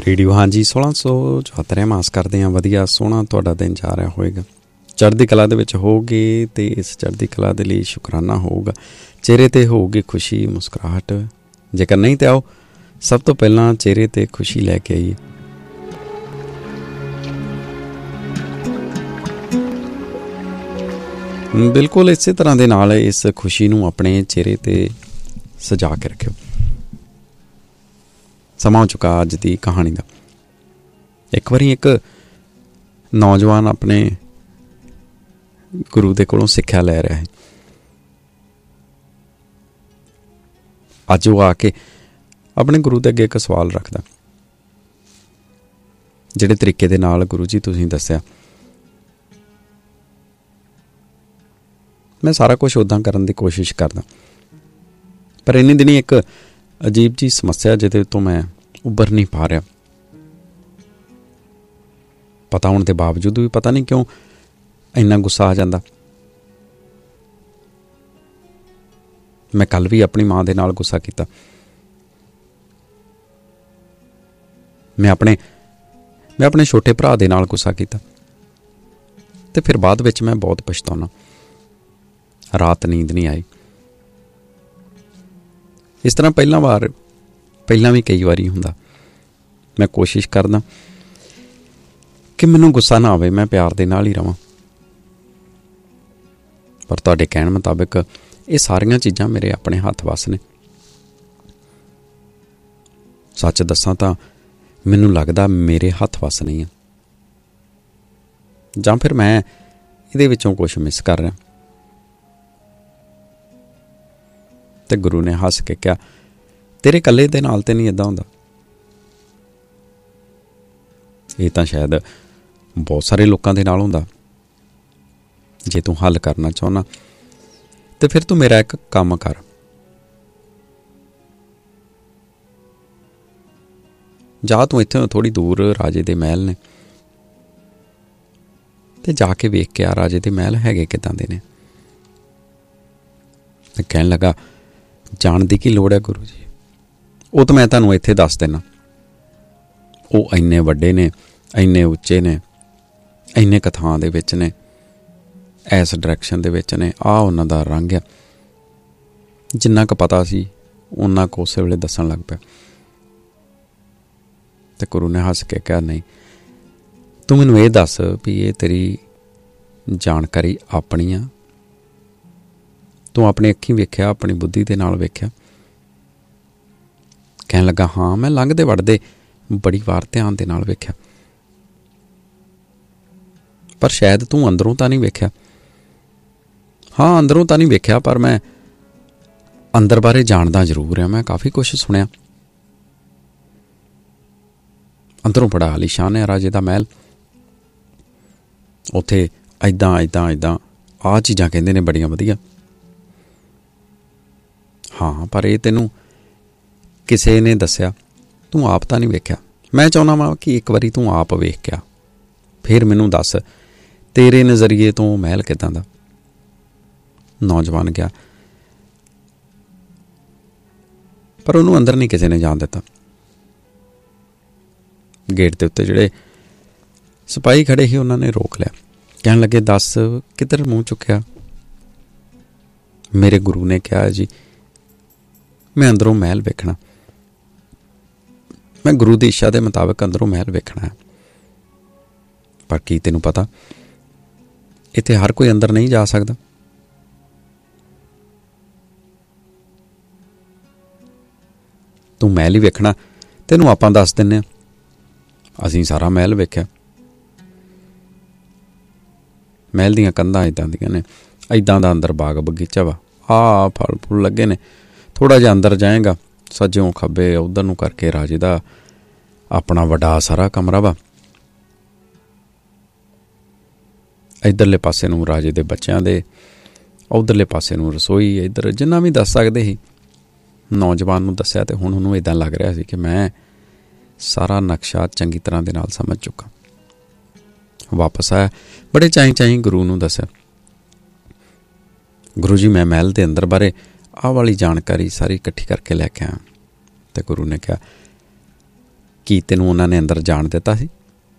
Radio. ਹਾਂਜੀ, 1674 ਆਸ ਕਰਦੇ ਹਾਂ ਵਧੀਆ ਸੋਹਣਾ ਤੁਹਾਡਾ ਦਿਨ ਜਾ ਰਿਹਾ ਹੋਏਗਾ, ਚੜ੍ਹਦੀ ਕਲਾ ਦੇ ਵਿੱਚ ਹੋਊਗੇ। ਅਤੇ ਇਸ ਚੜ੍ਹਦੀ ਕਲਾ ਦੇ ਲਈ ਸ਼ੁਕਰਾਨਾ ਹੋਊਗਾ, ਚਿਹਰੇ 'ਤੇ ਹੋਊਗੀ ਖੁਸ਼ੀ ਮੁਸਕਰਾਹਟ। ਜੇਕਰ ਨਹੀਂ ਤਾਂ ਆਓ ਸਭ ਤੋਂ ਪਹਿਲਾਂ ਚਿਹਰੇ 'ਤੇ ਖੁਸ਼ੀ ਲੈ ਕੇ ਆਈਏ। ਬਿਲਕੁਲ ਇਸੇ ਤਰ੍ਹਾਂ ਦੇ ਨਾਲ ਇਸ ਖੁਸ਼ੀ ਨੂੰ ਆਪਣੇ ਚਿਹਰੇ 'ਤੇ ਸਜਾ ਕੇ ਰੱਖਿਓ। ਸਮਾਂ ਹੋ ਚੁੱਕਾ ਅੱਜ ਦੀ ਕਹਾਣੀ ਦਾ। ਇੱਕ ਵਾਰੀ ਇੱਕ ਨੌਜਵਾਨ ਆਪਣੇ ਗੁਰੂ ਦੇ ਕੋਲੋਂ ਸਿੱਖਿਆ ਲੈ ਰਿਹਾ ਹੈ। ਅੱਜ ਉਹ ਆ ਕੇ ਆਪਣੇ ਗੁਰੂ ਦੇ ਅੱਗੇ ਇੱਕ ਸਵਾਲ ਰੱਖਦਾ, ਜਿਹੜੇ ਤਰੀਕੇ ਦੇ ਨਾਲ ਗੁਰੂ ਜੀ ਤੁਸੀਂ ਦੱਸਿਆ, ਮੈਂ ਸਾਰਾ ਕੁਛ ਉੱਦਾਂ ਕਰਨ ਦੀ ਕੋਸ਼ਿਸ਼ ਕਰਦਾ, ਪਰ ਇੰਨੀ ਦਿਨੀ ਇੱਕ ਅਜੀਬ ਜਿਹੀ ਸਮੱਸਿਆ ਜਿਹਦੇ ਤੋਂ ਮੈਂ ਉੱਭਰ ਨਹੀਂ ਪਾ ਰਿਹਾ। ਪਤਾ ਹੋਣ ਦੇ ਬਾਵਜੂਦ ਵੀ ਪਤਾ ਨਹੀਂ ਕਿਉਂ ਇੰਨਾ ਗੁੱਸਾ ਆ ਜਾਂਦਾ। ਮੈਂ ਕੱਲ ਵੀ ਆਪਣੀ ਮਾਂ ਦੇ ਨਾਲ ਗੁੱਸਾ ਕੀਤਾ। ਮੈਂ ਆਪਣੇ ਛੋਟੇ ਭਰਾ ਦੇ ਨਾਲ ਗੁੱਸਾ ਕੀਤਾ, ਤੇ ਫਿਰ ਬਾਅਦ ਵਿੱਚ ਮੈਂ ਬਹੁਤ ਪਛਤਾਉਣਾ। ਰਾਤ ਨੀਂਦ ਨਹੀਂ ਆਈ। ਇਸ ਤਰ੍ਹਾਂ ਪਹਿਲਾਂ ਵੀ ਕਈ ਵਾਰੀ ਹੁੰਦਾ। ਮੈਂ ਕੋਸ਼ਿਸ਼ ਕਰਦਾ ਕਿ ਮੈਨੂੰ ਗੁੱਸਾ ਨਾ ਆਵੇ, ਮੈਂ ਪਿਆਰ ਦੇ ਨਾਲ ਹੀ ਰਵਾਂ, ਪਰ ਤੁਹਾਡੇ ਕਹਿਣ ਮੁਤਾਬਿਕ ਇਹ ਸਾਰੀਆਂ ਚੀਜ਼ਾਂ ਮੇਰੇ ਆਪਣੇ ਹੱਥ ਵੱਸ ਨੇ। ਸੱਚ ਦੱਸਾਂ ਤਾਂ ਮੈਨੂੰ ਲੱਗਦਾ ਮੇਰੇ ਹੱਥ ਵੱਸ ਨਹੀਂ ਆ, ਜਾਂ ਫਿਰ ਮੈਂ ਇਹਦੇ ਵਿੱਚੋਂ ਕੁਛ ਮਿਸ ਕਰ ਰਿਹਾ। ਤੇ ਗੁਰੂ ਨੇ ਹੱਸ ਕੇ ਕਿਹਾ, ਤੇਰੇ ਇਕੱਲੇ ਦੇ ਨਾਲ ਤੇ ਨਹੀਂ ਏਦਾਂ ਹੁੰਦਾ। ਇਹ ਤਾਂ ਸ਼ਾਇਦ ਬਹੁਤ ਸਾਰੇ ਲੋਕਾਂ ਦੇ ਨਾਲ ਹੁੰਦਾ। ਜੇ ਤੂੰ ਹੱਲ ਕਰਨਾ ਚਾਹੁੰਦਾ ਤੇ ਫਿਰ ਤੂੰ ਮੇਰਾ ਇੱਕ ਕੰਮ ਕਰ। ਜਾ ਤੂੰ ਇੱਥੇ ਥੋੜ੍ਹੀ ਦੂਰ ਰਾਜੇ ਦੇ ਮਹਿਲ ਨੇ, ਤੇ ਜਾ ਕੇ ਵੇਖ ਕੇ ਆ ਰਾਜੇ ਦੇ ਮਹਿਲ ਹੈਗੇ ਕਿੱਦਾਂ ਦੇ ਨੇ। ਤੇ ਕਹਿਣ ਲੱਗਾ, ਜਾਣ ਦੀ ਕੀ ਲੋੜ ਹੈ ਗੁਰੂ ਜੀ, ਉਹ ਤਾਂ ਮੈਂ ਤੁਹਾਨੂੰ ਇੱਥੇ ਦੱਸ ਦੇਣਾ। ਉਹ ਇੰਨੇ ਵੱਡੇ ਨੇ, ਇੰਨੇ ਉੱਚੇ ਨੇ, ਇੰਨੇ ਕਥਾਂ ਦੇ ਵਿੱਚ ਨੇ, ਇਸ ਡਾਇਰੈਕਸ਼ਨ ਦੇ ਵਿੱਚ ਨੇ, ਆਹ ਉਹਨਾਂ ਦਾ ਰੰਗ ਆ। ਜਿੰਨਾ ਕੁ ਪਤਾ ਸੀ ਉਹਨਾਂ ਕੁ ਉਸੇ ਵੇਲੇ ਦੱਸਣ ਲੱਗ ਪਿਆ। ਤੇ ਗੁਰੂ ਨੇ ਹੱਸ ਕੇ ਕਿਹਾ, ਨਹੀਂ, ਤੂੰ ਮੈਨੂੰ ਇਹ ਦੱਸ ਵੀ ਇਹ ਤੇਰੀ ਜਾਣਕਾਰੀ ਆਪਣੀ ਆ, ਤੂੰ ਆਪਣੀ ਅੱਖੀਂ ਵੇਖਿਆ, ਆਪਣੀ ਬੁੱਧੀ ਦੇ ਨਾਲ ਵੇਖਿਆ? ਕਹਿਣ ਲੱਗਾ, ਹਾਂ, ਮੈਂ ਲੰਘਦੇ ਵੜਦੇ ਬੜੀ ਵਾਰ ਧਿਆਨ ਦੇ ਨਾਲ ਵੇਖਿਆ, ਪਰ ਸ਼ਾਇਦ ਤੂੰ ਅੰਦਰੋਂ ਤਾਂ ਨਹੀਂ ਵੇਖਿਆ। ਹਾਂ, ਅੰਦਰੋਂ ਤਾਂ ਨਹੀਂ ਵੇਖਿਆ, ਪਰ ਮੈਂ ਅੰਦਰ ਬਾਰੇ ਜਾਣਦਾ ਜ਼ਰੂਰ ਹਾਂ। ਮੈਂ ਕਾਫੀ ਕੁਛ ਸੁਣਿਆ। ਅੰਦਰੋਂ ਬੜਾ ਆਲੀਸ਼ਾਨ ਹੈ ਰਾਜੇ ਦਾ ਮਹਿਲ। ਉੱਥੇ ਇੱਦਾਂ ਆਹ ਚੀਜ਼ਾਂ ਕਹਿੰਦੇ ਨੇ ਬੜੀਆਂ ਵਧੀਆ। ਹਾਂ, ਪਰ ਇਹ ਤੈਨੂੰ ਕਿਸੇ ਨੇ ਦੱਸਿਆ, ਤੂੰ ਆਪ ਤਾਂ ਨਹੀਂ ਵੇਖਿਆ। ਮੈਂ ਚਾਹੁੰਦਾ ਵਾਂ ਕਿ ਇੱਕ ਵਾਰੀ ਤੂੰ ਆਪ ਵੇਖ ਕੇ ਆ, ਫਿਰ ਮੈਨੂੰ ਦੱਸ ਤੇਰੇ ਨਜ਼ਰੀਏ ਤੋਂ ਮਹਿਲ ਕਿੱਦਾਂ ਦਾ। ਨੌਜਵਾਨ ਗਿਆ, ਪਰ ਉਹਨੂੰ ਅੰਦਰ ਨਹੀਂ ਕਿਸੇ ਨੇ ਜਾਣ ਦਿੱਤਾ। ਗੇਟ ਦੇ ਉੱਤੇ ਜਿਹੜੇ ਸਿਪਾਹੀ ਖੜੇ ਸੀ ਉਹਨਾਂ ਨੇ ਰੋਕ ਲਿਆ। ਕਹਿਣ ਲੱਗੇ, ਦੱਸ ਕਿੱਧਰ ਮੂੰਹ ਚੁੱਕਿਆ? ਮੇਰੇ ਗੁਰੂ ਨੇ ਕਿਹਾ ਜੀ, ਮੈਂ ਅੰਦਰੋਂ ਮਹਿਲ ਵੇਖਣਾ। ਮੈਂ ਗੁਰੂ ਦੀ ਇੱਛਾ ਦੇ ਮੁਤਾਬਕ ਅੰਦਰੋਂ ਮਹਿਲ ਵੇਖਣਾ ਹੈ। ਪਰ ਕੀ ਤੈਨੂੰ ਪਤਾ, ਇੱਥੇ ਹਰ ਕੋਈ ਅੰਦਰ ਨਹੀਂ ਜਾ ਸਕਦਾ। ਤੂੰ ਮਹਿਲ ਹੀ ਵੇਖਣਾ, ਤੈਨੂੰ ਆਪਾਂ ਦੱਸ ਦਿੰਦੇ ਹਾਂ। ਅਸੀਂ ਸਾਰਾ ਮਹਿਲ ਵੇਖਿਆ। ਮਹਿਲ ਦੀਆਂ ਕੰਧਾਂ ਇੱਦਾਂ ਦੀਆਂ ਨੇ, ਇੱਦਾਂ ਦਾ ਅੰਦਰ ਬਾਗ ਬਗੀਚਾ ਵਾ, ਆਹ ਫਲ ਫੁੱਲ ਲੱਗੇ ਨੇ। ਥੋੜ੍ਹਾ ਜਿਹਾ ਅੰਦਰ ਜਾਏਗਾ, ਸੱਜੋਂ ਖੱਬੇ ਉੱਧਰ ਨੂੰ ਕਰਕੇ ਰਾਜੇ ਦਾ ਆਪਣਾ ਵੱਡਾ ਸਾਰਾ ਕਮਰਾ ਵਾ। ਇੱਧਰਲੇ ਪਾਸੇ ਨੂੰ ਰਾਜੇ ਦੇ ਬੱਚਿਆਂ ਦੇ, ਉੱਧਰਲੇ ਪਾਸੇ ਨੂੰ ਰਸੋਈ। ਇੱਧਰ ਜਿੰਨਾ ਵੀ ਦੱਸ ਸਕਦੇ ਸੀ ਨੌਜਵਾਨ ਨੂੰ ਦੱਸਿਆ, ਤੇ ਹੁਣ ਉਹਨੂੰ ਇੱਦਾਂ ਲੱਗ ਰਿਹਾ ਸੀ ਕਿ ਮੈਂ ਸਾਰਾ ਨਕਸ਼ਾ ਚੰਗੀ ਤਰ੍ਹਾਂ ਦੇ ਨਾਲ ਸਮਝ ਚੁੱਕਾ। ਵਾਪਸ ਆਇਆ, ਬੜੇ ਚਾਈਂ ਗੁਰੂ ਨੂੰ ਦੱਸਿਆ, ਗੁਰੂ ਜੀ, ਮੈਂ ਮਹਿਲ ਦੇ ਅੰਦਰ ਬਾਰੇ ਆਹ ਵਾਲੀ ਜਾਣਕਾਰੀ ਸਾਰੀ ਇਕੱਠੀ ਕਰਕੇ ਲੈ ਕੇ ਆਇਆ। ਤੇ ਗੁਰੂ ਨੇ ਕਿਹਾ, ਕੀ ਤੈਨੂੰ ਉਹਨਾਂ ਨੇ ਅੰਦਰ ਜਾਣ ਦਿੱਤਾ ਸੀ?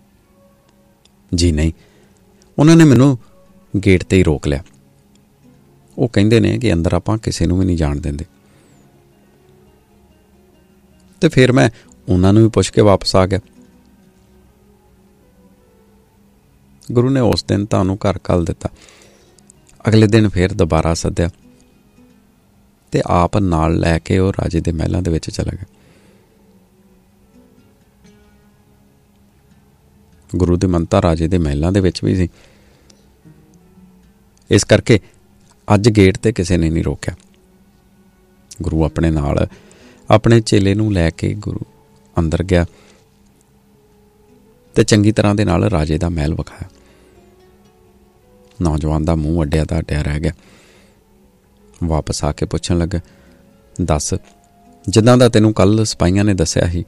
ਜੀ ਨਹੀਂ, ਉਹਨਾਂ ਨੇ ਮੈਨੂੰ ਗੇਟ 'ਤੇ ਹੀ ਰੋਕ ਲਿਆ। ਉਹ ਕਹਿੰਦੇ ਨੇ ਕਿ ਅੰਦਰ ਆਪਾਂ ਕਿਸੇ ਨੂੰ ਵੀ ਨਹੀਂ ਜਾਣ ਦਿੰਦੇ। ਤੇ ਫਿਰ ਮੈਂ ਉਹਨਾਂ ਨੂੰ ਵੀ ਪੁੱਛ ਕੇ ਵਾਪਸ ਆ ਗਿਆ। ਗੁਰੂ ਨੇ ਉਸ ਦਿਨ ਤਾਂ ਉਹਨੂੰ ਘਰ ਘੱਲ ਦਿੱਤਾ। ਅਗਲੇ ਦਿਨ ਫਿਰ ਦੁਬਾਰਾ ਸੱਦਿਆ ਤੇ ਆਪ ਨਾਲ ਲੈ ਕੇ ਉਹ ਰਾਜੇ ਦੇ ਮਹਿਲਾਂ ਦੇ ਵਿੱਚ ਚਲਾ ਗਿਆ। ਗੁਰੂ ਦੀ ਮੰਨਤਾ ਰਾਜੇ ਦੇ ਮਹਿਲਾਂ ਦੇ ਵਿੱਚ ਵੀ ਸੀ। ਇਸ ਕਰਕੇ ਅੱਜ ਗੇਟ ਤੇ ਕਿਸੇ ਨੇ ਨਹੀਂ ਰੋਕਿਆ। ਗੁਰੂ ਆਪਣੇ ਨਾਲ ਆਪਣੇ ਚੇਲੇ ਨੂੰ ਲੈ ਕੇ ਗੁਰੂ ਅੰਦਰ ਗਿਆ ਤੇ ਚੰਗੀ ਤਰ੍ਹਾਂ ਦੇ ਨਾਲ ਰਾਜੇ ਦਾ ਮਹਿਲ ਵਿਖਾਇਆ। ਨੌਜਵਾਨ ਦਾ ਮੂੰਹ ਅੱਡਿਆ ਦਾ ਅੱਡਿਆ ਰਹਿ ਗਿਆ। ਵਾਪਸ ਆ ਕੇ ਪੁੱਛਣ ਲੱਗਾ, ਦੱਸ, ਜਿੱਦਾਂ ਦਾ ਤੈਨੂੰ ਕੱਲ ਸਿਪਾਹੀਆਂ ਨੇ ਦੱਸਿਆ ਸੀ,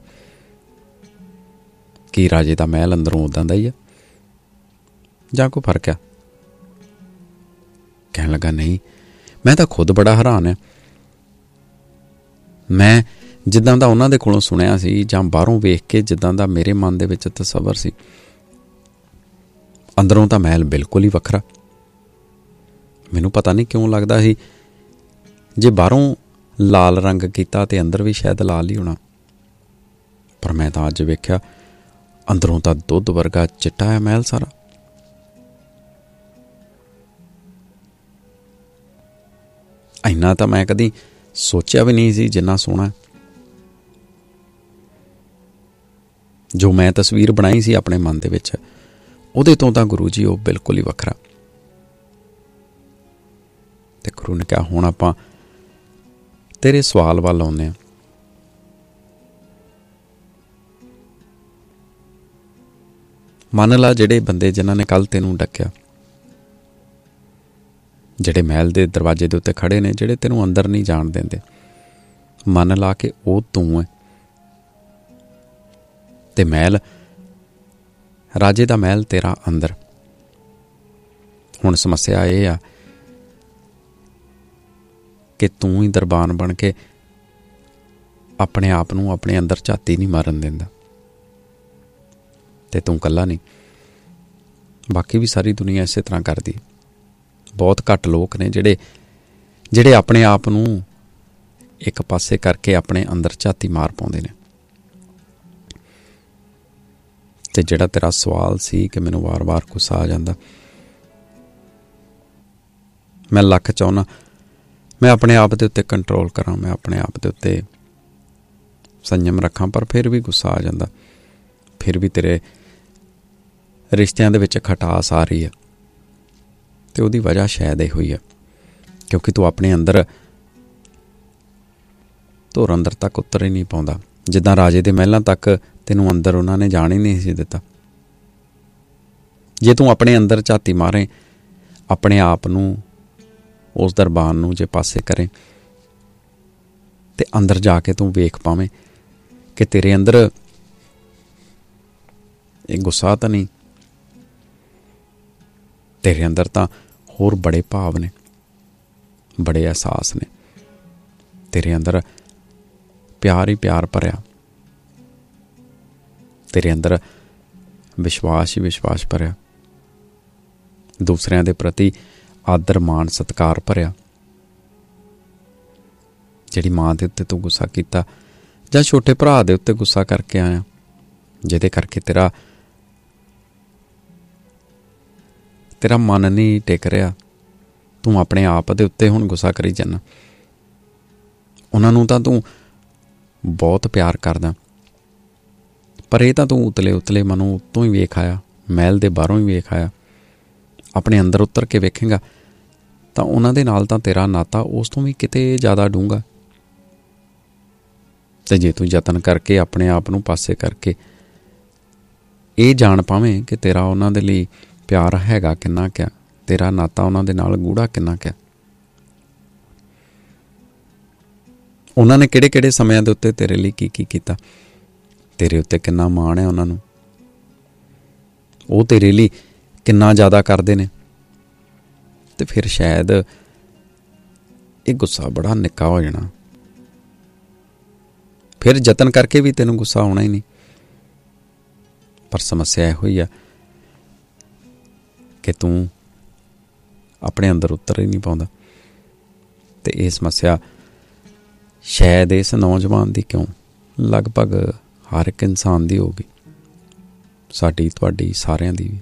ਕੀ ਰਾਜੇ ਦਾ ਮਹਿਲ ਅੰਦਰੋਂ ਉਦਾਂ ਦਾ ਹੀ ਆ ਜਾਂ ਕੋਈ ਫਰਕ ਆ? ਕਹਿਣ ਲੱਗਾ, ਨਹੀਂ, ਮੈਂ ਤਾਂ ਖੁਦ ਬੜਾ ਹੈਰਾਨ ਆ। ਮੈਂ ਜਿੱਦਾਂ ਦਾ ਉਹਨਾਂ ਦੇ ਕੋਲੋਂ ਸੁਣਿਆ ਸੀ ਜਾਂ ਬਾਹਰੋਂ ਵੇਖ ਕੇ ਜਿੱਦਾਂ ਦਾ ਮੇਰੇ ਮਨ ਦੇ ਵਿੱਚ ਤਸੱਵਰ ਸੀ, ਅੰਦਰੋਂ ਤਾਂ ਮਹਿਲ ਬਿਲਕੁਲ ਹੀ ਵੱਖਰਾ। ਮੈਨੂੰ ਪਤਾ ਨਹੀਂ ਕਿਉਂ ਲੱਗਦਾ ਸੀ ਜੇ ਬਾਹਰੋਂ ਲਾਲ ਰੰਗ ਕੀਤਾ ਤੇ ਅੰਦਰ ਵੀ ਸ਼ਾਇਦ ਲਾਲ ਹੀ ਹੋਣਾ, ਪਰ ਮੈਂ ਤਾਂ ਅੱਜ ਵੇਖਿਆ ਅੰਦਰੋਂ ਤਾਂ ਦੁੱਧ ਵਰਗਾ ਚਿੱਟਾ ਹੈ ਮਹਿਲ ਸਾਰਾ। ਇੰਨਾ ਤਾਂ ਮੈਂ ਕਦੀ ਸੋਚਿਆ ਵੀ ਨਹੀਂ ਸੀ ਜਿੰਨਾ ਸੋਹਣਾ। ਜੋ ਮੈਂ ਤਸਵੀਰ ਬਣਾਈ ਸੀ ਆਪਣੇ ਮਨ ਦੇ ਵਿੱਚ, ਉਹਦੇ ਤੋਂ ਤਾਂ ਗੁਰੂ ਜੀ ਉਹ ਬਿਲਕੁਲ ਹੀ ਵੱਖਰਾ। ਤੇ ਗੁਰੂ ਨੇ ਕਿਹਾ, ਹੁਣ ਆਪਾਂ ਤੇਰੇ ਸਵਾਲ ਵੱਲ ਆਉਂਦੇ ਹਾਂ। ਮੰਨ ਲਾ ਜਿਹੜੇ ਬੰਦੇ ਜਿਨ੍ਹਾਂ ਨੇ ਕੱਲ ਤੈਨੂੰ ਡੱਕਿਆ, ਜਿਹੜੇ ਮਹਿਲ ਦੇ ਦਰਵਾਜ਼ੇ ਦੇ ਉੱਤੇ ਖੜੇ ਨੇ, ਜਿਹੜੇ ਤੈਨੂੰ ਅੰਦਰ ਨਹੀਂ ਜਾਣ ਦਿੰਦੇ, ਮੰਨ ਲਾ ਕਿ ਉਹ ਤੂੰ ਹੈ ਤੇ ਮਹਿਲ, ਰਾਜੇ ਦਾ ਮਹਿਲ ਤੇਰਾ ਅੰਦਰ। ਹੁਣ ਸਮੱਸਿਆ ਇਹ ਆ ਕਿ ਤੂੰ ਹੀ ਦਰਬਾਨ ਬਣ ਕੇ ਆਪਣੇ ਆਪ ਨੂੰ ਆਪਣੇ ਅੰਦਰ ਝਾਤੀ ਨਹੀਂ ਮਾਰਨ ਦਿੰਦਾ। ਤੇ ਤੂੰ ਇਕੱਲਾ ਨਹੀਂ, ਬਾਕੀ ਵੀ ਸਾਰੀ ਦੁਨੀਆ ਇਸੇ ਤਰ੍ਹਾਂ ਕਰਦੀ। ਬਹੁਤ ਘੱਟ ਲੋਕ ਨੇ ਜਿਹੜੇ ਆਪਣੇ ਆਪ ਨੂੰ ਇੱਕ ਪਾਸੇ ਕਰਕੇ ਆਪਣੇ ਅੰਦਰ ਝਾਤੀ ਮਾਰ ਪਾਉਂਦੇ ਨੇ। ਤੇ ਜਿਹੜਾ ਤੇਰਾ ਸਵਾਲ ਸੀ ਕਿ ਮੈਨੂੰ ਵਾਰ-ਵਾਰ ਗੁੱਸਾ ਆ ਜਾਂਦਾ, ਮੈਂ ਲੱਖ ਚਾਹੁੰਦਾ ਮੈਂ ਆਪਣੇ ਆਪ ਦੇ ਉੱਤੇ ਕੰਟਰੋਲ ਕਰਾਂ, ਮੈਂ ਆਪਣੇ ਆਪ ਦੇ ਉੱਤੇ ਸੰਯਮ ਰੱਖਾਂ, ਪਰ ਫਿਰ ਵੀ ਗੁੱਸਾ ਆ ਜਾਂਦਾ। ਫਿਰ ਵੀ ਤੇਰੇ ਰਿਸ਼ਤਿਆਂ ਦੇ ਵਿੱਚ ਖਟਾਸ ਆ ਰਹੀ ਹੈ ਤੇ ਉਹਦੀ ਵਜ੍ਹਾ ਸ਼ਾਇਦ ਇਹੋ ਹੀ ਹੈ ਕਿਉਂਕਿ ਤੂੰ ਆਪਣੇ ਅੰਦਰ ਧੁਰ ਅੰਦਰ ਤੱਕ ਉਤਰ ਹੀ ਨਹੀਂ ਪਾਉਂਦਾ। ਜਿੱਦਾਂ ਰਾਜੇ ਦੇ ਮਹਿਲਾਂ ਤੱਕ ਤੈਨੂੰ ਅੰਦਰ ਉਹਨਾਂ ਨੇ ਜਾਣ ਹੀ ਨਹੀਂ ਸੀ ਦਿੱਤਾ। ਜੇ ਤੂੰ ਆਪਣੇ ਅੰਦਰ ਝਾਤੀ ਮਾਰੇ, ਆਪਣੇ ਆਪ ਨੂੰ, ਉਸ ਦਰਬਾਨ ਨੂੰ ਜੇ ਪਾਸੇ ਕਰੇ ਤੇ ਅੰਦਰ ਜਾ ਕੇ ਤੂੰ ਵੇਖ ਪਾਵੇਂ ਕਿ ਤੇਰੇ ਅੰਦਰ ਇਹ ਗੁੱਸਾ ਤਾਂ ਨਹੀਂ, ਤੇਰੇ ਅੰਦਰ ਤਾਂ ਹੋਰ ਬੜੇ ਭਾਵ ਨੇ, ਬੜੇ ਅਹਿਸਾਸ ਨੇ। ਤੇਰੇ ਅੰਦਰ ਪਿਆਰ ਹੀ ਪਿਆਰ ਭਰਿਆ, ਤੇਰੇ ਅੰਦਰ ਵਿਸ਼ਵਾਸ ਹੀ ਵਿਸ਼ਵਾਸ ਭਰਿਆ, ਦੂਸਰਿਆਂ ਦੇ ਪ੍ਰਤੀ ਆਦਰ ਮਾਣ ਸਤਿਕਾਰ ਭਰਿਆ। ਜਿਹੜੀ ਮਾਂ ਦੇ ਉੱਤੇ ਤੂੰ ਗੁੱਸਾ ਕੀਤਾ ਜਾਂ ਛੋਟੇ ਭਰਾ ਦੇ ਉੱਤੇ ਗੁੱਸਾ ਕਰਕੇ ਆਇਆ, ਜਿਹਦੇ ਕਰਕੇ ਤੇਰਾ ਮਨ ਨਹੀਂ ਟਿਕ ਰਿਹਾ, ਤੂੰ ਆਪਣੇ ਆਪ ਦੇ ਉੱਤੇ ਹੁਣ ਗੁੱਸਾ ਕਰੀ ਜਾਂਦਾ। ਉਹਨਾਂ ਨੂੰ ਤਾਂ ਤੂੰ ਬਹੁਤ ਪਿਆਰ ਕਰਦਾ, ਪਰ ਇਹ ਤਾਂ ਤੂੰ ਉਤਲੇ ਮਨੋਂ ਉੱਤੋਂ ਹੀ ਵੇਖ ਆਇਆ, ਮਹਿਲ ਦੇ ਬਾਹਰੋਂ ਹੀ ਵੇਖ ਆਇਆ। ਆਪਣੇ ਅੰਦਰ ਉਤਰ ਕੇ ਵੇਖੇਂਗਾ ਤਾਂ ਉਹਨਾਂ ਦੇ ਨਾਲ ਤਾਂ ਤੇਰਾ ਨਾਤਾ ਉਸ ਤੋਂ ਵੀ ਕਿਤੇ ਜ਼ਿਆਦਾ ਡੂੰਘਾ। ਤੇ ਜੇ ਤੂੰ ਯਤਨ ਕਰਕੇ ਆਪਣੇ ਆਪ ਨੂੰ ਪਾਸੇ ਕਰਕੇ ਇਹ ਜਾਣ ਪਾਵੇਂ ਕਿ ਤੇਰਾ ਉਹਨਾਂ ਦੇ ਲਈ ਪਿਆਰ ਹੈਗਾ ਕਿੰਨਾ ਕੁ, ਤੇਰਾ ਨਾਤਾ ਉਹਨਾਂ ਦੇ ਨਾਲ ਗੂੜਾ ਕਿੰਨਾ ਕੁ, ਉਹਨਾਂ ਨੇ ਕਿਹੜੇ ਸਮਿਆਂ ਦੇ ਉੱਤੇ ਤੇਰੇ ਲਈ ਕੀ ਕੀਤਾ, ਤੇਰੇ ਉੱਤੇ ਕਿੰਨਾ ਮਾਣ ਹੈ ਉਹਨਾਂ ਨੂੰ, ਉਹ ਤੇਰੇ ਲਈ ਕਿੰਨਾ ਜ਼ਿਆਦਾ ਕਰਦੇ ਨੇ, ਤੇ ਫਿਰ ਸ਼ਾਇਦ ਇਹ ਗੁੱਸਾ ਬੜਾ ਨਿੱਕਾ ਹੋ ਜਾਣਾ। ਫਿਰ ਯਤਨ ਕਰਕੇ ਵੀ ਤੈਨੂੰ ਗੁੱਸਾ ਆਉਣਾ ਹੀ ਨਹੀਂ। ਪਰ ਸਮੱਸਿਆ ਇਹੋ ਹੀ ਆ ਕਿ ਤੂੰ ਆਪਣੇ ਅੰਦਰ ਉਤਰ ਹੀ ਨਹੀਂ ਪਾਉਂਦਾ। ਅਤੇ ਇਹ ਸਮੱਸਿਆ ਸ਼ਾਇਦ ਇਸ ਨੌਜਵਾਨ ਦੀ ਕਿਉਂ, ਲਗਭਗ ਹਰ ਇੱਕ ਇਨਸਾਨ ਦੀ ਹੋਊਗੀ, ਸਾਡੀ, ਤੁਹਾਡੀ, ਸਾਰਿਆਂ ਦੀ ਵੀ।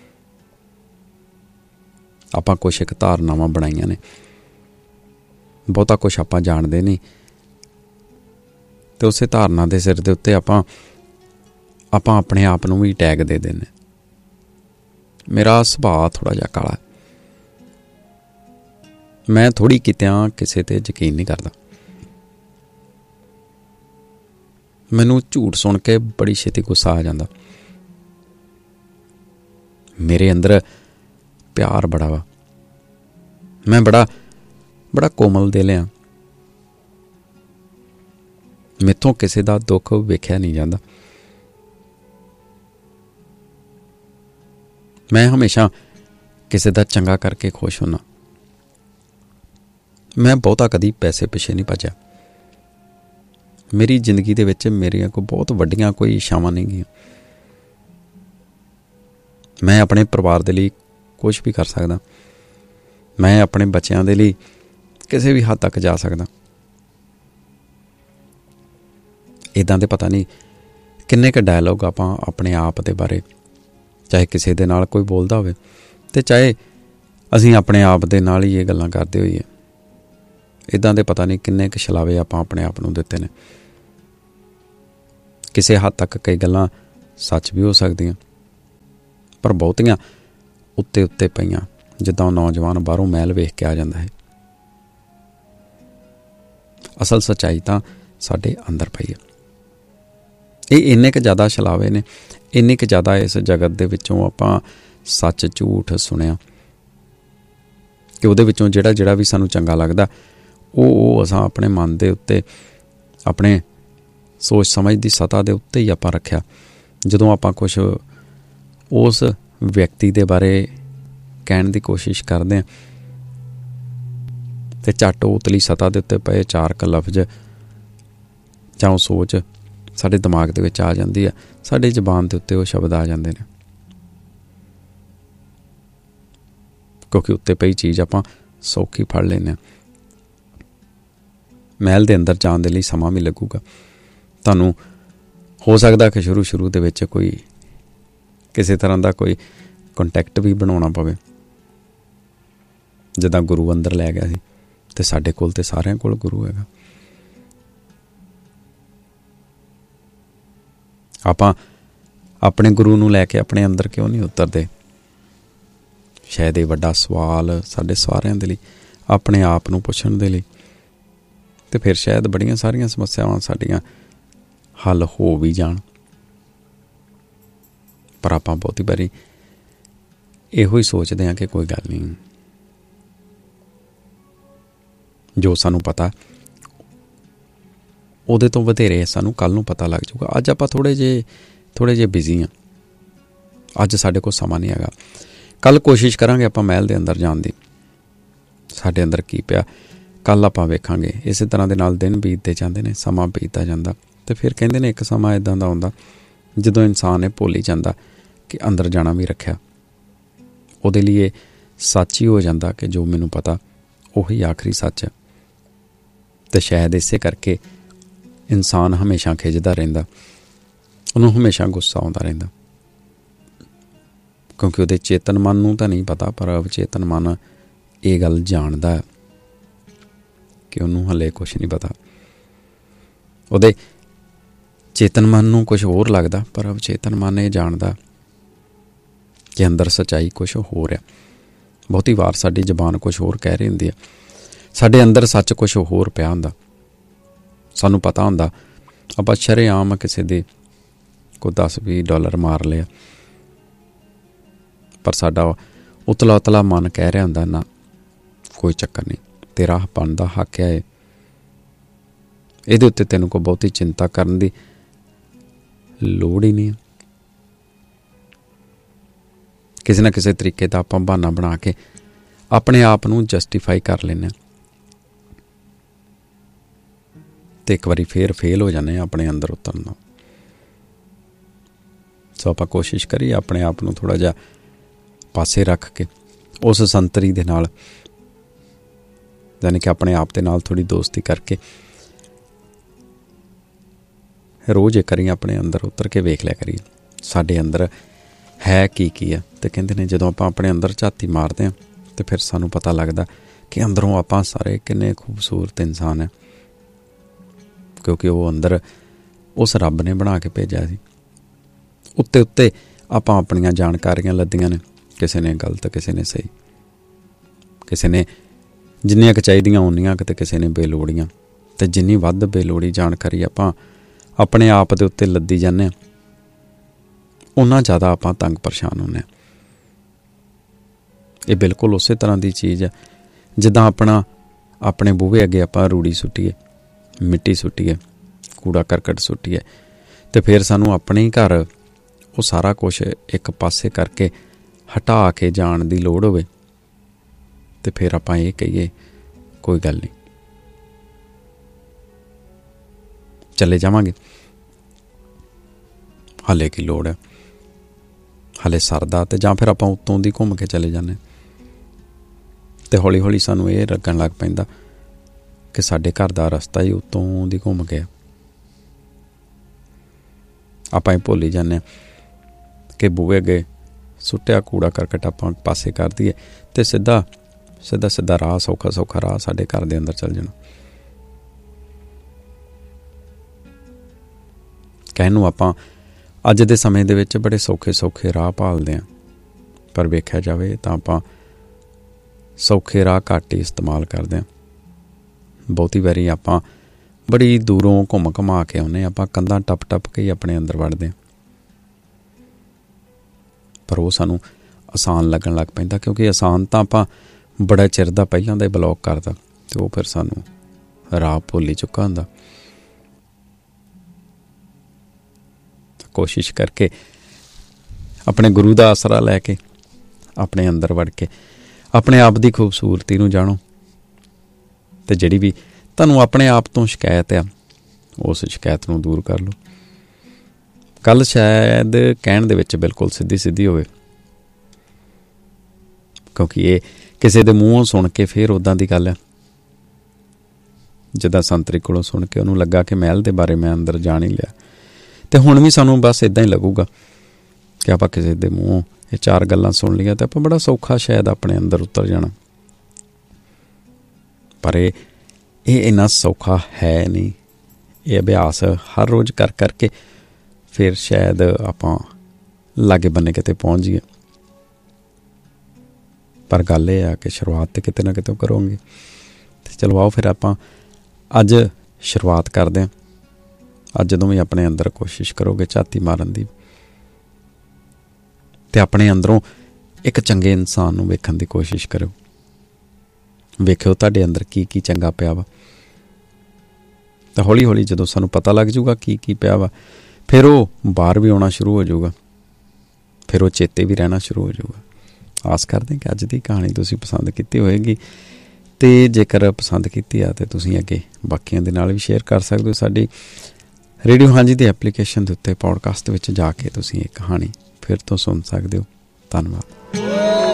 ਆਪਾਂ ਕੁਛ ਇੱਕ ਧਾਰਨਾਵਾਂ ਬਣਾਈਆਂ ਨੇ, ਬਹੁਤਾ ਕੁਛ ਆਪਾਂ ਜਾਣਦੇ ਨਹੀਂ, ਅਤੇ ਉਸੇ ਧਾਰਨਾ ਦੇ ਸਿਰ ਦੇ ਉੱਤੇ ਆਪਾਂ ਆਪਣੇ ਆਪ ਨੂੰ ਵੀ ਟੈਗ ਦੇ ਦਿੰਦੇ। ਮੇਰਾ ਸੁਭਾਅ ਥੋੜ੍ਹਾ ਜਿਹਾ ਕਾਲਾ, ਮੈਂ ਥੋੜ੍ਹੀ ਕਿਤਿਆਂ ਕਿਸੇ 'ਤੇ ਯਕੀਨ ਨਹੀਂ ਕਰਦਾ। ਮੈਨੂੰ ਝੂਠ ਸੁਣ ਕੇ ਬੜੀ ਛੇਤੀ ਗੁੱਸਾ ਆ ਜਾਂਦਾ। ਮੇਰੇ ਅੰਦਰ ਪਿਆਰ ਬੜਾ ਵਾ, ਮੈਂ ਬੜਾ ਕੋਮਲ ਦਿਲ ਆ, ਮੈਥੋਂ ਕਿਸੇ ਦਾ ਦੁੱਖ ਵੇਖਿਆ ਨਹੀਂ ਜਾਂਦਾ। ਮੈਂ ਹਮੇਸ਼ਾ ਕਿਸੇ ਦਾ ਚੰਗਾ ਕਰਕੇ ਖੁਸ਼ ਹੁੰਦਾ। ਮੈਂ ਬਹੁਤਾ ਕਦੀ ਪੈਸੇ ਪਿੱਛੇ ਨਹੀਂ ਭੱਜਿਆ। ਮੇਰੀ ਜ਼ਿੰਦਗੀ ਦੇ ਵਿੱਚ ਮੇਰੀਆਂ ਕੋਈ ਬਹੁਤ ਵੱਡੀਆਂ ਕੋਈ ਇੱਛਾਵਾਂ ਨਹੀਂ ਗਈਆਂ। ਮੈਂ ਆਪਣੇ ਪਰਿਵਾਰ ਦੇ ਲਈ ਕੁਛ ਵੀ ਕਰ ਸਕਦਾ, ਮੈਂ ਆਪਣੇ ਬੱਚਿਆਂ ਦੇ ਲਈ ਕਿਸੇ ਵੀ ਹੱਦ ਤੱਕ ਜਾ ਸਕਦਾ। ਇੱਦਾਂ ਦੇ ਪਤਾ ਨਹੀਂ ਕਿੰਨੇ ਕੁ ਡਾਇਲੋਗ ਆਪਾਂ ਆਪਣੇ ਆਪ ਦੇ ਬਾਰੇ, ਚਾਹੇ ਕਿਸੇ ਦੇ ਨਾਲ ਕੋਈ ਬੋਲਦਾ ਹੋਵੇ ਅਤੇ ਚਾਹੇ ਅਸੀਂ ਆਪਣੇ ਆਪ ਦੇ ਨਾਲ ਹੀ ਇਹ ਗੱਲਾਂ ਕਰਦੇ ਹੋਈਏ, ਇੱਦਾਂ ਦੇ ਪਤਾ ਨਹੀਂ ਕਿੰਨੇ ਕੁ ਛਲਾਵੇ ਆਪਾਂ ਆਪਣੇ ਆਪ ਨੂੰ ਦਿੱਤੇ ਨੇ। ਕਿਸੇ ਹੱਦ ਤੱਕ ਕਈ ਗੱਲਾਂ ਸੱਚ ਵੀ ਹੋ ਸਕਦੀਆਂ, ਪਰ ਬਹੁਤੀਆਂ ਉੱਤੇ ਪਈਆਂ, ਜਿੱਦਾਂ ਉਹ ਨੌਜਵਾਨ ਬਾਹਰੋਂ ਮਹਿਲ ਵੇਖ ਕੇ ਆ ਜਾਂਦਾ ਹੈ। ਅਸਲ ਸੱਚਾਈ ਤਾਂ ਸਾਡੇ ਅੰਦਰ ਪਈ ਹੈ। ਇਹ ਇੰਨੇ ਕੁ ਜ਼ਿਆਦਾ ਛਲਾਵੇ ਨੇ, ਇੰਨੀ ਕੁ ਜ਼ਿਆਦਾ ਇਸ ਜਗਤ ਦੇ ਵਿੱਚੋਂ ਆਪਾਂ ਸੱਚ ਝੂਠ ਸੁਣਿਆ ਕਿ ਉਹਦੇ ਵਿੱਚੋਂ ਜਿਹੜਾ ਵੀ ਸਾਨੂੰ ਚੰਗਾ ਲੱਗਦਾ ਉਹ ਅਸਾਂ ਆਪਣੇ ਮਨ ਦੇ ਉੱਤੇ, ਆਪਣੇ ਸੋਚ ਸਮਝ ਦੀ ਸਤ੍ਹਾ ਦੇ ਉੱਤੇ ਹੀ ਆਪਾਂ ਰੱਖਿਆ। ਜਦੋਂ ਆਪਾਂ ਕੁਛ ਉਸ ਵਿਅਕਤੀ ਦੇ ਬਾਰੇ ਕਹਿਣ ਦੀ ਕੋਸ਼ਿਸ਼ ਕਰਦੇ ਹਾਂ ਅਤੇ ਝੱਟ ਉਤਲੀ ਸਤ੍ਹਾ ਦੇ ਉੱਤੇ ਪਏ ਚਾਰ ਕੁ ਲਫ਼ਜ਼ ਜਾਂ ਉਹ ਸੋਚ ਸਾਡੇ ਦਿਮਾਗ ਦੇ ਵਿੱਚ ਆ ਜਾਂਦੀ ਆ, ਸਾਡੀ ਜ਼ੁਬਾਨ ਦੇ ਉੱਤੇ ਉਹ ਸ਼ਬਦ ਆ ਜਾਂਦੇ ਨੇ, ਕਿਉਂਕਿ ਉੱਤੇ ਪਈ ਚੀਜ਼ ਆਪਾਂ ਸੌਖੀ ਫੜ ਲੈਂਦੇ ਹਾਂ। ਮਹਿਲ ਦੇ ਅੰਦਰ ਜਾਣ ਦੇ ਲਈ ਸਮਾਂ ਵੀ ਲੱਗੂਗਾ। ਤੁਹਾਨੂੰ ਹੋ ਸਕਦਾ ਕਿ ਸ਼ੁਰੂ ਦੇ ਵਿੱਚ ਕੋਈ ਕਿਸੇ ਤਰ੍ਹਾਂ ਦਾ ਕੋਈ ਕੰਟੈਕਟ ਵੀ ਬਣਾਉਣਾ ਪਵੇ, ਜਿੱਦਾਂ ਗੁਰੂ ਅੰਦਰ ਲੈ ਗਿਆ ਸੀ, ਅਤੇ ਸਾਡੇ ਕੋਲ ਤੇ ਸਾਰਿਆਂ ਕੋਲ ਗੁਰੂ ਹੈਗਾ। ਆਪਾਂ ਆਪਣੇ ਗੁਰੂ ਨੂੰ ਲੈ ਕੇ ਆਪਣੇ ਅੰਦਰ ਕਿਉਂ ਨਹੀਂ ਉਤਰਦੇ? ਸ਼ਾਇਦ ਇਹ ਵੱਡਾ ਸਵਾਲ ਸਾਡੇ ਸਾਰਿਆਂ ਦੇ ਲਈ, ਆਪਣੇ ਆਪ ਨੂੰ ਪੁੱਛਣ ਦੇ ਲਈ, ਅਤੇ ਫਿਰ ਸ਼ਾਇਦ ਬੜੀਆਂ ਸਾਰੀਆਂ ਸਮੱਸਿਆਵਾਂ ਸਾਡੀਆਂ ਹੱਲ ਹੋ ਵੀ ਜਾਣ। ਪਰ ਆਪਾਂ ਬਹੁਤੀ ਵਾਰੀ ਇਹੋ ਹੀ ਸੋਚਦੇ ਹਾਂ ਕਿ ਕੋਈ ਗੱਲ ਨਹੀਂ, ਜੋ ਸਾਨੂੰ ਪਤਾ ਉਹਦੇ ਤੋਂ ਵਧੇਰੇ ਸਾਨੂੰ ਕੱਲ੍ਹ ਨੂੰ ਪਤਾ ਲੱਗ ਜਾਊਗਾ। ਅੱਜ ਆਪਾਂ ਥੋੜ੍ਹੇ ਜਿਹੇ ਬਿਜ਼ੀ ਹਾਂ, ਅੱਜ ਸਾਡੇ ਕੋਲ ਸਮਾਂ ਨਹੀਂ ਹੈਗਾ। ਕੱਲ੍ਹ ਕੋਸ਼ਿਸ਼ ਕਰਾਂਗੇ ਆਪਾਂ ਮਹਿਲ ਦੇ ਅੰਦਰ ਜਾਣ ਦੀ, ਸਾਡੇ ਅੰਦਰ ਕੀ ਪਿਆ ਕੱਲ੍ਹ ਆਪਾਂ ਵੇਖਾਂਗੇ। ਇਸੇ ਤਰ੍ਹਾਂ ਦੇ ਨਾਲ ਦਿਨ ਬੀਤਦੇ ਜਾਂਦੇ ਨੇ, ਸਮਾਂ ਬੀਤਦਾ ਜਾਂਦਾ, ਅਤੇ ਫਿਰ ਕਹਿੰਦੇ ਨੇ ਇੱਕ ਸਮਾਂ ਇੱਦਾਂ ਦਾ ਆਉਂਦਾ ਜਦੋਂ ਇਨਸਾਨ ਇਹ ਭੁੱਲ ਹੀ ਜਾਂਦਾ ਕਿ ਅੰਦਰ ਜਾਣਾ ਵੀ ਰੱਖਿਆ। ਉਹਦੇ ਲਈ ਇਹ ਸੱਚ ਹੀ ਹੋ ਜਾਂਦਾ ਕਿ ਜੋ ਮੈਨੂੰ ਪਤਾ ਉਹੀ ਆਖਰੀ ਸੱਚ ਹੈ। ਅਤੇ ਸ਼ਾਇਦ ਇਸੇ ਕਰਕੇ ਇਨਸਾਨ ਹਮੇਸ਼ਾ ਖਿੱਝਦਾ ਰਹਿੰਦਾ, ਉਹਨੂੰ ਹਮੇਸ਼ਾ ਗੁੱਸਾ ਆਉਂਦਾ ਰਹਿੰਦਾ, ਕਿਉਂਕਿ ਉਹਦੇ ਚੇਤਨ ਮਨ ਨੂੰ ਤਾਂ ਨਹੀਂ ਪਤਾ, ਪਰ ਅਵਚੇਤਨ ਮਨ ਇਹ ਗੱਲ ਜਾਣਦਾ ਕਿ ਉਹਨੂੰ ਹਲੇ ਕੁਛ ਨਹੀਂ ਪਤਾ। ਉਹਦੇ ਚੇਤਨ ਮਨ ਨੂੰ ਕੁਛ ਹੋਰ ਲੱਗਦਾ, ਪਰ ਅਵਚੇਤਨ ਮਨ ਇਹ ਜਾਣਦਾ ਕਿ ਅੰਦਰ ਸੱਚਾਈ ਕੁਛ ਹੋਰ ਹੈ। ਬਹੁਤੀ ਵਾਰ ਸਾਡੀ ਜ਼ਬਾਨ ਕੁਛ ਹੋਰ ਕਹਿ ਰਹੀ ਹੁੰਦੀ ਹੈ, ਸਾਡੇ ਅੰਦਰ ਸੱਚ ਕੁਛ ਹੋਰ ਪਿਆ ਹੁੰਦਾ। ਸਾਨੂੰ ਪਤਾ ਹੁੰਦਾ ਆਪਾਂ ਸ਼ਰੇਆਮ ਕਿਸੇ ਦੇ ਕੋਈ $10-20 ਮਾਰ ਲਿਆ, ਪਰ ਸਾਡਾ ਉਤਲਾ ਮਨ ਕਹਿ ਰਿਹਾ ਹੁੰਦਾ ਨਾ, ਕੋਈ ਚੱਕਰ ਨਹੀਂ, ਤੇਰਾ ਬਣਦਾ ਹੱਕ ਹੈ, ਇਹਦੇ ਉੱਤੇ ਤੈਨੂੰ ਕੋਈ ਬਹੁਤੀ ਚਿੰਤਾ ਕਰਨ ਦੀ ਲੋੜ ਹੀ ਨਹੀਂ ਹੈ। ਕਿਸੇ ਨਾ ਕਿਸੇ ਤਰੀਕੇ ਦਾ ਆਪਾਂ ਬਹਾਨਾ ਬਣਾ ਕੇ ਆਪਣੇ ਆਪ ਨੂੰ ਜਸਟੀਫਾਈ ਕਰ ਲੈਂਦੇ ਹਾਂ, ਅਤੇ ਇੱਕ ਵਾਰੀ ਫੇਰ ਫੇਲ ਹੋ ਜਾਂਦੇ ਹਾਂ ਆਪਣੇ ਅੰਦਰ ਉਤਰਨ ਦਾ। ਸੋ ਆਪਾਂ ਕੋਸ਼ਿਸ਼ ਕਰੀਏ ਆਪਣੇ ਆਪ ਨੂੰ ਥੋੜ੍ਹਾ ਜਿਹਾ ਪਾਸੇ ਰੱਖ ਕੇ ਉਸ ਸੰਤਰੀ ਦੇ ਨਾਲ, ਯਾਨੀ ਕਿ ਆਪਣੇ ਆਪ ਦੇ ਨਾਲ ਥੋੜ੍ਹੀ ਦੋਸਤੀ ਕਰਕੇ ਰੋਜ਼ ਇੱਕ ਵਾਰੀ ਆਪਣੇ ਅੰਦਰ ਉਤਰ ਕੇ ਵੇਖ ਲਿਆ ਕਰੀਏ ਸਾਡੇ ਅੰਦਰ ਹੈ ਕੀ ਆ। ਅਤੇ ਕਹਿੰਦੇ ਨੇ ਜਦੋਂ ਆਪਾਂ ਆਪਣੇ ਅੰਦਰ ਝਾਤੀ ਮਾਰਦੇ ਹਾਂ ਅਤੇ ਫਿਰ ਸਾਨੂੰ ਪਤਾ ਲੱਗਦਾ ਕਿ ਅੰਦਰੋਂ ਆਪਾਂ ਸਾਰੇ ਕਿੰਨੇ ਖੂਬਸੂਰਤ ਇਨਸਾਨ ਹੈ, ਕਿਉਂਕਿ ਉਹ ਅੰਦਰ ਉਸ ਰੱਬ ਨੇ ਬਣਾ ਕੇ ਭੇਜਿਆ ਸੀ। ਉੱਤੇ ਆਪਾਂ ਆਪਣੀਆਂ ਜਾਣਕਾਰੀਆਂ ਲੱਦੀਆਂ ਨੇ, ਕਿਸੇ ਨੇ ਗਲਤ, ਕਿਸੇ ਨੇ ਸਹੀ, ਕਿਸੇ ਨੇ ਜਿੰਨੀਆਂ ਕੁ ਚਾਹੀਦੀਆਂ ਉਨੀਆਂ ਕੁ, ਅਤੇ ਕਿਸੇ ਨੇ ਬੇਲੋੜੀਆਂ। ਅਤੇ ਜਿੰਨੀ ਵੱਧ ਬੇਲੋੜੀ ਜਾਣਕਾਰੀ ਆਪਾਂ ਆਪਣੇ ਆਪ ਦੇ ਉੱਤੇ ਲੱਦੀ ਜਾਂਦੇ ਹਾਂ, ਓਨਾ ਜ਼ਿਆਦਾ ਆਪਾਂ ਤੰਗ ਪਰੇਸ਼ਾਨ ਹੁੰਦੇ ਹਾਂ। ਇਹ ਬਿਲਕੁਲ ਉਸੇ ਤਰ੍ਹਾਂ ਦੀ ਚੀਜ਼ ਹੈ ਜਿੱਦਾਂ ਆਪਣੇ ਬੂਹੇ ਅੱਗੇ ਆਪਾਂ ਰੂੜੀ ਸੁੱਟੀਏ, ਮਿੱਟੀ ਸੁੱਟੀਏ, ਕੂੜਾ ਕਰਕਟ ਸੁੱਟੀਏ, ਅਤੇ ਫਿਰ ਸਾਨੂੰ ਆਪਣੇ ਹੀ ਘਰ ਉਹ ਸਾਰਾ ਕੁਛ ਇੱਕ ਪਾਸੇ ਕਰਕੇ ਹਟਾ ਕੇ ਜਾਣ ਦੀ ਲੋੜ ਹੋਵੇ, ਅਤੇ ਫਿਰ ਆਪਾਂ ਇਹ ਕਹੀਏ ਕੋਈ ਗੱਲ ਨਹੀਂ, ਚਲੇ ਜਾਵਾਂਗੇ, ਹਾਲੇ ਕੀ ਲੋੜ ਹੈ, ਹਾਲੇ ਸਰਦਾ। ਅਤੇ ਜਾਂ ਫਿਰ ਆਪਾਂ ਉੱਤੋਂ ਦੀ ਘੁੰਮ ਕੇ ਚਲੇ ਜਾਂਦੇ, ਅਤੇ ਹੌਲੀ ਹੌਲੀ ਸਾਨੂੰ ਇਹ ਲੱਗਣ ਲੱਗ ਪੈਂਦਾ ਕਿ ਸਾਡੇ ਘਰ ਦਾ ਰਸਤਾ ਹੀ ਉੱਤੋਂ ਦੀ ਘੁੰਮ ਗਿਆ। ਆਪਾਂ ਇਹ ਭੁੱਲ ਹੀ ਜਾਂਦੇ ਹਾਂ ਕਿ ਬੂਹੇ ਅੱਗੇ ਸੁੱਟਿਆ ਕੂੜਾ ਕਰਕਟ ਆਪਾਂ ਪਾਸੇ ਕਰ ਦਈਏ ਅਤੇ ਸਿੱਧਾ ਰਾਹ, ਸੌਖਾ ਰਾਹ ਸਾਡੇ ਘਰ ਦੇ ਅੰਦਰ ਚੱਲ ਜਾਣਾ। ਕਹਿਣ ਨੂੰ ਆਪਾਂ ਅੱਜ ਦੇ ਸਮੇਂ ਦੇ ਵਿੱਚ ਬੜੇ ਸੌਖੇ ਰਾਹ ਭਾਲਦੇ ਹਾਂ, ਪਰ ਵੇਖਿਆ ਜਾਵੇ ਤਾਂ ਆਪਾਂ ਸੌਖੇ ਰਾਹ ਘੱਟ ਹੀ ਇਸਤੇਮਾਲ ਕਰਦੇ ਹਾਂ। ਬਹੁਤੀ ਵਾਰੀ ਆਪਾਂ ਬੜੀ ਦੂਰੋਂ ਘੁੰਮਾ ਕੇ ਆਉਂਦੇ, ਆਪਾਂ ਕੰਧਾਂ ਟੱਪ ਕੇ ਹੀ ਆਪਣੇ ਅੰਦਰ ਵੜਦੇ ਹਾਂ, ਪਰ ਉਹ ਸਾਨੂੰ ਆਸਾਨ ਲੱਗਣ ਲੱਗ ਪੈਂਦਾ, ਕਿਉਂਕਿ ਆਸਾਨ ਤਾਂ ਆਪਾਂ ਬੜਾ ਚਿਰ ਦਾ ਪਹਿਲਾਂ ਦਾ ਹੀ ਬਲੌਕ ਕਰਦਾ, ਅਤੇ ਉਹ ਫਿਰ ਸਾਨੂੰ ਰਾਹ ਭੁੱਲ ਹੀ ਚੁੱਕਾ ਹੁੰਦਾ। ਕੋਸ਼ਿਸ਼ ਕਰਕੇ ਆਪਣੇ ਗੁਰੂ ਦਾ ਆਸਰਾ ਲੈ ਕੇ ਆਪਣੇ ਅੰਦਰ ਵੜ ਕੇ ਆਪਣੇ ਆਪ ਦੀ ਖੂਬਸੂਰਤੀ ਨੂੰ ਜਾਣੋ, ਅਤੇ ਜਿਹੜੀ ਵੀ ਤੁਹਾਨੂੰ ਆਪਣੇ ਆਪ ਤੋਂ ਸ਼ਿਕਾਇਤ ਆ, ਉਸ ਸ਼ਿਕਾਇਤ ਨੂੰ ਦੂਰ ਕਰ ਲਓ। ਗੱਲ ਸ਼ਾਇਦ ਕਹਿਣ ਦੇ ਵਿੱਚ ਬਿਲਕੁਲ ਸਿੱਧੀ ਹੋਵੇ, ਕਿਉਂਕਿ ਇਹ ਕਿਸੇ ਦੇ ਮੂੰਹੋਂ ਸੁਣ ਕੇ ਫਿਰ ਉੱਦਾਂ ਦੀ ਗੱਲ ਹੈ ਜਿੱਦਾਂ ਸੰਤਰੀ ਕੋਲੋਂ ਸੁਣ ਕੇ ਉਹਨੂੰ ਲੱਗਾ ਕਿ ਮਹਿਲ ਦੇ ਬਾਰੇ ਮੈਂ ਅੰਦਰ ਜਾਣ ਹੀ ਲਿਆ, ਅਤੇ ਹੁਣ ਵੀ ਸਾਨੂੰ ਬਸ ਇੱਦਾਂ ਹੀ ਲੱਗੂਗਾ ਕਿ ਆਪਾਂ ਕਿਸੇ ਦੇ ਮੂੰਹੋਂ ਇਹ 4 ਗੱਲਾਂ ਸੁਣ ਲਈਆਂ ਅਤੇ ਆਪਾਂ ਬੜਾ ਸੌਖਾ ਸ਼ਾਇਦ ਆਪਣੇ ਅੰਦਰ ਉਤਰ ਜਾਣਾ, ਪਰ ਇਹ ਇੰਨਾ ਸੌਖਾ ਹੈ ਨਹੀਂ। ਇਹ ਅਭਿਆਸ ਹਰ ਰੋਜ਼ ਕਰਕੇ ਫਿਰ ਸ਼ਾਇਦ ਆਪਾਂ ਲਾਗੇ ਬੰਨੇ ਕਿਤੇ ਪਹੁੰਚ ਜਾਈਏ, ਪਰ ਗੱਲ ਇਹ ਆ ਕਿ ਸ਼ੁਰੂਆਤ ਤਾਂ ਕਿਤੇ ਨਾ ਕਿਤੇ ਕਰੋਗੇ। ਅਤੇ ਚਲੋ ਆਓ ਫਿਰ ਆਪਾਂ ਅੱਜ ਸ਼ੁਰੂਆਤ ਕਰਦੇ ਹਾਂ। ਅੱਜ ਜਦੋਂ ਵੀ ਆਪਣੇ ਅੰਦਰ ਕੋਸ਼ਿਸ਼ ਕਰੋਗੇ ਝਾਤੀ ਮਾਰਨ ਦੀ, ਅਤੇ ਆਪਣੇ ਅੰਦਰੋਂ ਇੱਕ ਚੰਗੇ ਇਨਸਾਨ ਨੂੰ ਵੇਖਣ ਦੀ ਕੋਸ਼ਿਸ਼ ਕਰੋ। ਵੇਖਿਓ ਤੁਹਾਡੇ ਅੰਦਰ ਕੀ ਚੰਗਾ ਪਿਆ ਵਾ, ਤਾਂ ਹੌਲੀ ਹੌਲੀ ਜਦੋਂ ਸਾਨੂੰ ਪਤਾ ਲੱਗ ਜਾਊਗਾ ਕੀ ਪਿਆ ਵਾ, ਫਿਰ ਉਹ ਬਾਹਰ ਵੀ ਆਉਣਾ ਸ਼ੁਰੂ ਹੋ ਜਾਊਗਾ, ਫਿਰ ਉਹ ਚੇਤੇ ਵੀ ਰਹਿਣਾ ਸ਼ੁਰੂ ਹੋ ਜਾਊਗਾ। ਆਸ ਕਰਦੇ ਕਿ ਅੱਜ ਦੀ ਕਹਾਣੀ ਤੁਸੀਂ ਪਸੰਦ ਕੀਤੀ ਹੋਏਗੀ, ਅਤੇ ਜੇਕਰ ਪਸੰਦ ਕੀਤੀ ਆ ਤਾਂ ਤੁਸੀਂ ਅੱਗੇ ਬਾਕੀਆਂ ਦੇ ਨਾਲ ਵੀ ਸ਼ੇਅਰ ਕਰ ਸਕਦੇ ਹੋ। ਸਾਡੀ ਰੇਡੀਓ ਹਾਂਜੀ ਦੀ ਐਪਲੀਕੇਸ਼ਨ ਦੇ ਉੱਤੇ ਪੌਡਕਾਸਟ ਵਿੱਚ ਜਾ ਕੇ ਤੁਸੀਂ ਇਹ ਕਹਾਣੀ ਫਿਰ ਤੋਂ ਸੁਣ ਸਕਦੇ ਹੋ। ਧੰਨਵਾਦ।